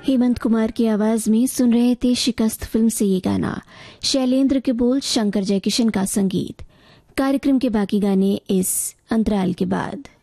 हेमंत कुमार की आवाज में सुन रहे थे शिकस्त फिल्म से ये गाना। शैलेंद्र के बोल, शंकर जयकिशन का संगीत। कार्यक्रम के बाकी गाने इस अंतराल के बाद।